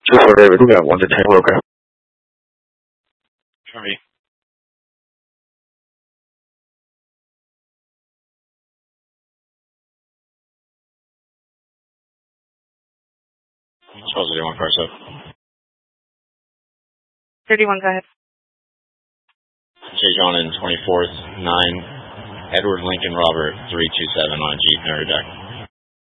24 David, we got 1 to 10, we're okay. Copy. Supposed to do one first up. 31, go ahead. J. John in 24th, 9, Edward Lincoln Robert, 327 on Jeep Nerd Deck.